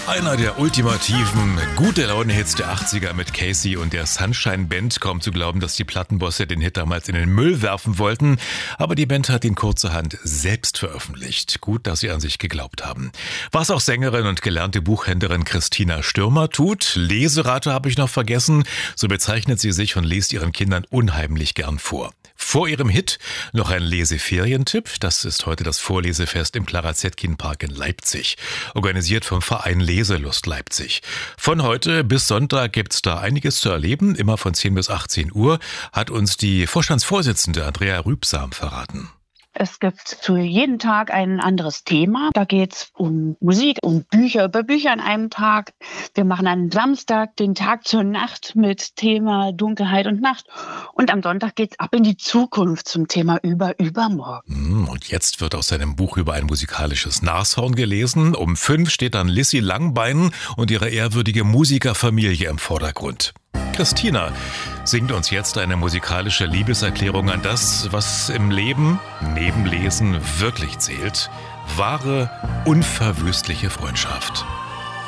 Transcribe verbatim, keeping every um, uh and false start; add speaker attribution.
Speaker 1: Einer der ultimativen gute Laune-Hits der achtziger mit Casey und der Sunshine Band. Kaum zu glauben, dass die Plattenbosse den Hit damals in den Müll werfen wollten. Aber die Band hat ihn kurzerhand selbst veröffentlicht. Gut, dass sie an sich geglaubt haben. Was auch Sängerin und gelernte Buchhändlerin Christina Stürmer tut. Leserate habe ich noch vergessen. So bezeichnet sie sich und liest ihren Kindern unheimlich gern vor. Vor ihrem Hit noch ein Leseferientipp. Das ist heute das Vorlesefest im Clara-Zetkin-Park in Leipzig. Organisiert vom Verein Leselust Leipzig. Von heute bis Sonntag gibt's da einiges zu erleben. Immer von zehn bis achtzehn Uhr hat uns die Vorstandsvorsitzende Andrea Rübsam verraten.
Speaker 2: Es gibt zu jedem Tag ein anderes Thema. Da geht's um Musik, um Bücher, über Bücher an einem Tag. Wir machen am Samstag den Tag zur Nacht mit Thema Dunkelheit und Nacht. Und am Sonntag geht's ab in die Zukunft zum Thema über übermorgen.
Speaker 1: Und jetzt wird aus seinem Buch über ein musikalisches Nashorn gelesen. Um fünf steht dann Lissy Langbein und ihre ehrwürdige Musikerfamilie im Vordergrund. Christina singt uns jetzt eine musikalische Liebeserklärung an das, was im Leben neben Lesen wirklich zählt. Wahre, unverwüstliche Freundschaft.